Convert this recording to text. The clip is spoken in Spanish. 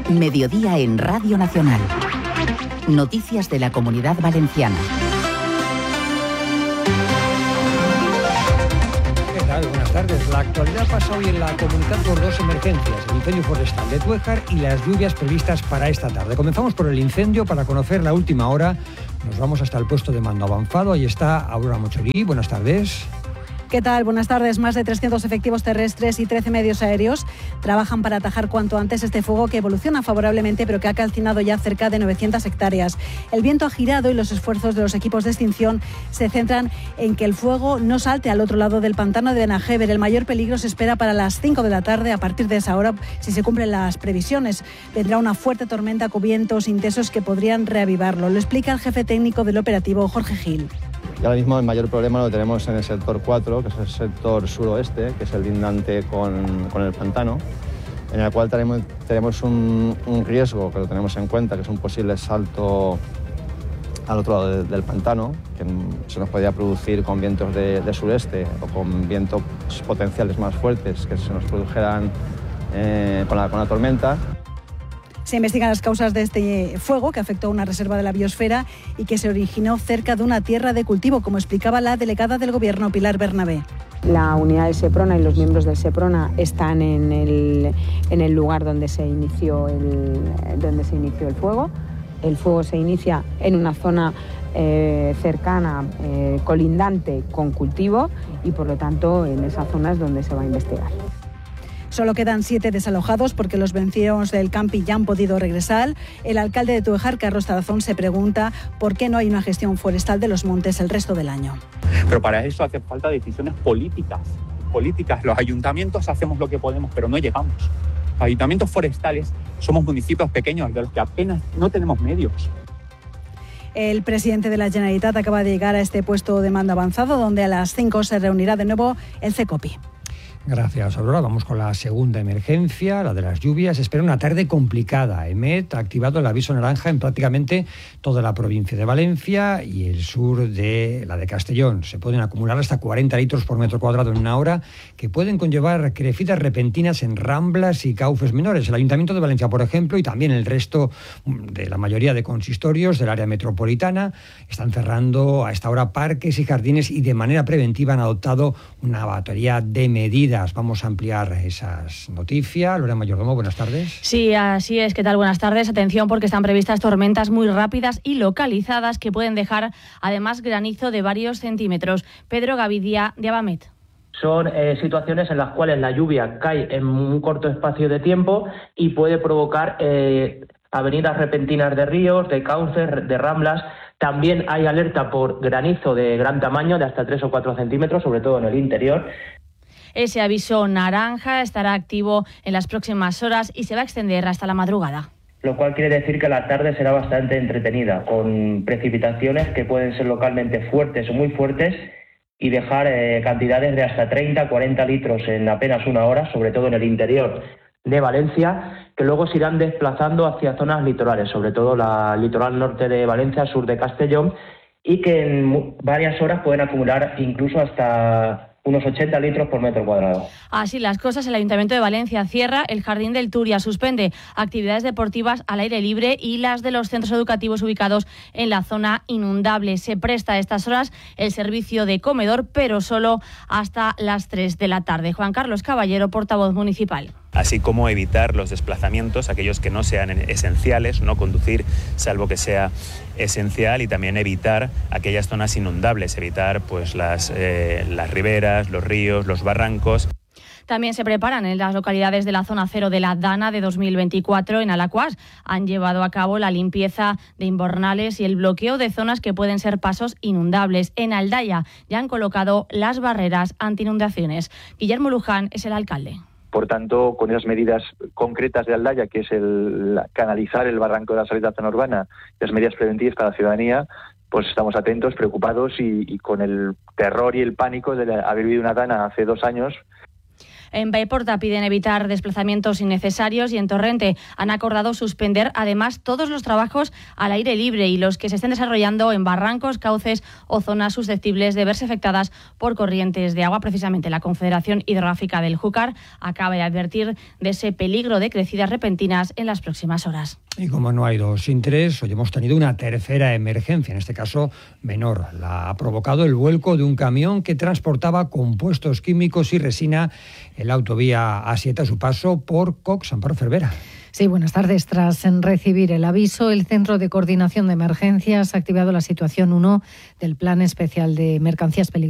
Mediodía en Radio Nacional. Noticias de la Comunidad Valenciana. ¿Qué tal? Buenas tardes. La actualidad pasa hoy en la comunidad por dos emergencias: el incendio forestal de Tuéjar y las lluvias previstas para esta tarde. Comenzamos por el incendio para conocer la última hora. Nos vamos hasta el puesto de mando avanzado. Ahí está Aurora Mochorí. Buenas tardes. ¿Qué tal? Buenas tardes. Más de 300 efectivos terrestres y 13 medios aéreos trabajan para atajar cuanto antes este fuego que evoluciona favorablemente, pero que ha calcinado ya cerca de 900 hectáreas. El viento ha girado y los esfuerzos de los equipos de extinción se centran en que el fuego no salte al otro lado del pantano de Benajever. El mayor peligro se espera para las 5 de la tarde. A partir de esa hora, si se cumplen las previsiones, vendrá una fuerte tormenta con vientos intensos que podrían reavivarlo. Lo explica el jefe técnico del operativo, Jorge Gil. Y ahora mismo el mayor problema lo tenemos en el sector 4, que es el sector suroeste, que es el lindante con el pantano, en el cual tenemos un riesgo que lo tenemos en cuenta, que es un posible salto al otro lado del pantano, que se nos podría producir con vientos de sureste o con vientos potenciales más fuertes que se nos produjeran con la tormenta. Se investigan las causas de este fuego que afectó a una reserva de la biosfera y que se originó cerca de una tierra de cultivo, como explicaba la delegada del Gobierno, Pilar Bernabé. La unidad de Seprona y los miembros del Seprona están en el lugar donde se inició el fuego. El fuego se inicia en una zona cercana, colindante con cultivo, y por lo tanto en esa zona es donde se va a investigar. Solo quedan 7 desalojados porque los vecinos del camping ya han podido regresar. El alcalde de Tuéjar, Carlos Tarazón, se pregunta por qué no hay una gestión forestal de los montes el resto del año. Pero para eso hace falta decisiones políticas. Los ayuntamientos hacemos lo que podemos, pero no llegamos. Los ayuntamientos forestales somos municipios pequeños de los que apenas no tenemos medios. El presidente de la Generalitat acaba de llegar a este puesto de mando avanzado, donde a las 5 se reunirá de nuevo el CECOPI. Gracias, Aurora. Vamos con la segunda emergencia, la de las lluvias. Espera una tarde complicada. EMET ha activado el aviso naranja en prácticamente toda la provincia de Valencia y el sur de la de Castellón. Se pueden acumular hasta 40 litros por metro cuadrado en una hora, que pueden conllevar crecidas repentinas en ramblas y cauces menores. El Ayuntamiento de Valencia, por ejemplo, y también el resto de la mayoría de consistorios del área metropolitana, están cerrando a esta hora parques y jardines y de manera preventiva han adoptado una batería de medidas. Vamos a ampliar esas noticias. Lorena Mayordomo, buenas tardes. Sí, así es. ¿Qué tal? Buenas tardes. Atención, porque están previstas tormentas muy rápidas y localizadas que pueden dejar además granizo de varios centímetros. Pedro Gavidia, de Abamet. Son situaciones en las cuales la lluvia cae en un corto espacio de tiempo y puede provocar avenidas repentinas de ríos, de cauces, de ramblas. También hay alerta por granizo de gran tamaño, de hasta 3 o 4 centímetros, sobre todo en el interior. Ese aviso naranja estará activo en las próximas horas y se va a extender hasta la madrugada. Lo cual quiere decir que la tarde será bastante entretenida, con precipitaciones que pueden ser localmente fuertes o muy fuertes y dejar cantidades de hasta 30-40 litros en apenas una hora, sobre todo en el interior de Valencia, que luego se irán desplazando hacia zonas litorales, sobre todo la litoral norte de Valencia, sur de Castellón, y que en varias horas pueden acumular incluso hasta unos 80 litros por metro cuadrado. Así las cosas, el Ayuntamiento de Valencia cierra el Jardín del Turia, suspende actividades deportivas al aire libre y las de los centros educativos ubicados en la zona inundable. Se presta a estas horas el servicio de comedor, pero solo hasta las 3 de la tarde. Juan Carlos Caballero, portavoz municipal. Así como evitar los desplazamientos, aquellos que no sean esenciales, no conducir salvo que sea esencial, y también evitar aquellas zonas inundables, evitar pues las riberas, los ríos, los barrancos. También se preparan en las localidades de la zona cero de la Dana de 2024. En Alacuás han llevado a cabo la limpieza de invernales y el bloqueo de zonas que pueden ser pasos inundables. En Aldaya ya han colocado las barreras anti-inundaciones. Guillermo Luján es el alcalde. Por tanto, con esas medidas concretas de Aldaya, que es el canalizar el barranco de la salida zona urbana, las medidas preventivas para la ciudadanía, pues estamos atentos, preocupados y con el terror y el pánico de haber vivido una Dana hace 2 años. En Vallporta piden evitar desplazamientos innecesarios y en Torrente han acordado suspender además todos los trabajos al aire libre y los que se estén desarrollando en barrancos, cauces o zonas susceptibles de verse afectadas por corrientes de agua. Precisamente la Confederación Hidrográfica del Júcar acaba de advertir de ese peligro de crecidas repentinas en las próximas horas. Y como no hay 2 sin 3, hoy hemos tenido una tercera emergencia, en este caso menor. La ha provocado el vuelco de un camión que transportaba compuestos químicos y resina en la autovía A7 a su paso por Cox. Amparo Cervera. Sí, buenas tardes. Tras recibir el aviso, el Centro de Coordinación de Emergencias ha activado la situación 1 del Plan Especial de Mercancías Peligrosas.